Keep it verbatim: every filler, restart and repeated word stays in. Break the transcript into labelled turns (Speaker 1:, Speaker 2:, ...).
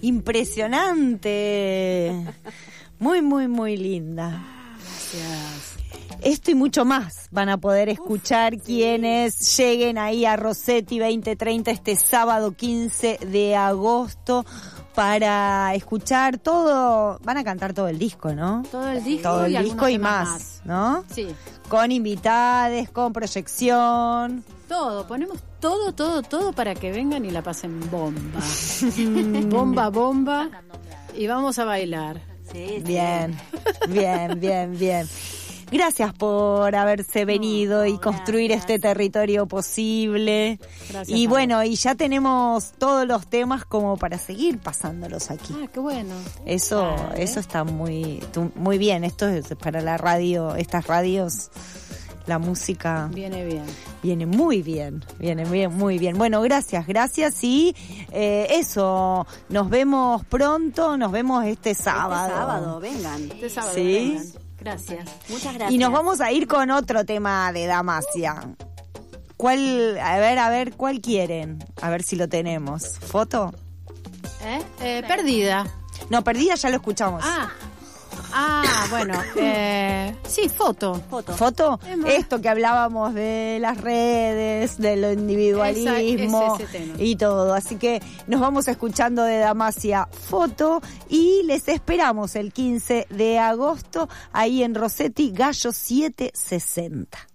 Speaker 1: Impresionante. Muy, muy, muy linda.
Speaker 2: Gracias.
Speaker 1: Esto y mucho más van a poder escuchar. Uf, quienes sí. lleguen ahí a Rossetti veinte treinta este sábado quince de agosto para escuchar todo. Van a cantar todo el disco, ¿no?
Speaker 2: Todo el disco,
Speaker 1: todo el
Speaker 2: y,
Speaker 1: disco y más, más, ¿no? Sí. Con invitades, con proyección.
Speaker 2: Todo, ponemos todo, todo, todo para que vengan y la pasen bomba. Bomba, bomba. Y vamos a bailar.
Speaker 1: Sí, sí. Bien, bien, bien, bien. Gracias por haberse venido no, no, y construir gracias. este territorio posible. Gracias. Y bueno, y ya tenemos todos los temas como para seguir pasándolos aquí.
Speaker 2: Ah, qué bueno.
Speaker 1: Eso, vale. eso está muy, muy bien. Esto es para la radio, estas radios. La música
Speaker 2: viene bien.
Speaker 1: Viene muy bien, viene bien, muy bien. Bueno, gracias, gracias y eh, eso, nos vemos pronto, nos vemos este sábado.
Speaker 3: Este sábado, vengan.
Speaker 2: Este sábado,
Speaker 1: ¿sí?
Speaker 2: vengan. Gracias.
Speaker 3: Muchas gracias.
Speaker 1: Y nos vamos a ir con otro tema de Damasia. ¿Cuál, a ver, a ver, cuál quieren? A ver si lo tenemos. ¿Foto?
Speaker 2: ¿Eh? eh perdida.
Speaker 1: No, perdida ya lo escuchamos.
Speaker 2: Ah. Ah, bueno, eh, sí, foto.
Speaker 1: ¿Foto? ¿Foto? Esto que hablábamos de las redes, de lo individualismo Esa, es y todo. Así que nos vamos escuchando de Damasia Foto y les esperamos el quince de agosto ahí en Rossetti, Gallo setecientos sesenta.